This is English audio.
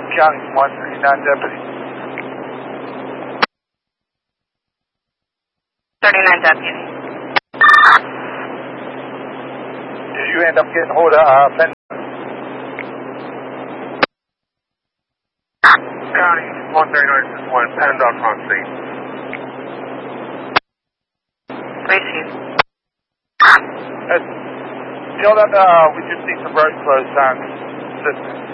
County 139 deputy. 39 deputy. Did you end up getting hold of Ben? County 13961, PennDOT front seat. Receive. Tell them we just need some road closed signs.